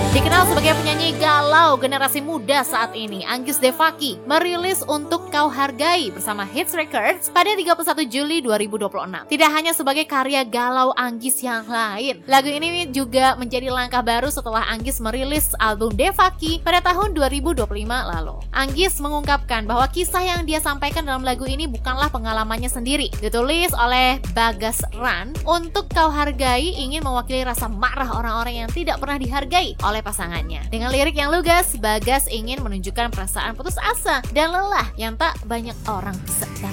Dikenal sebagai penyanyi galau generasi muda saat ini, Anggis Devaki merilis Untuk Kau Hargai bersama Hits Records pada 31 Juli 2026. Tidak hanya sebagai karya galau Anggis yang lain, lagu ini juga menjadi langkah baru setelah Anggis merilis album Devaki pada tahun 2025 lalu. Anggis mengungkapkan bahwa kisah yang dia sampaikan dalam lagu ini bukanlah pengalamannya sendiri. Ditulis oleh Bagas Ran, Untuk Kau Hargai ingin mewakili rasa marah orang-orang yang tidak pernah dihargai oleh pasangannya. Dengan lirik yang lugas, Bagas ingin menunjukkan perasaan putus asa dan lelah yang tak banyak orang bisa